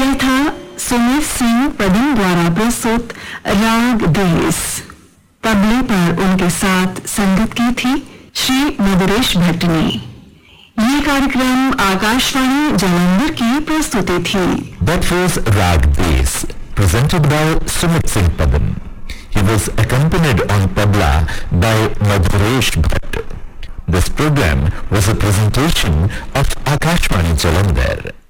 यह था सुमित सिंह पदम द्वारा प्रस्तुत राग देश। तबले पर उनके साथ संगत की थी श्री मधुरेश भट्ट ने। ये कार्यक्रम आकाशवाणी जालंधर की प्रस्तुति थी। That was Rag Des, presented by Sumit Singh Padam. He was accompanied on tabla by Madhuresh Bhatt. This program was a presentation of Akashvani Jalandhar.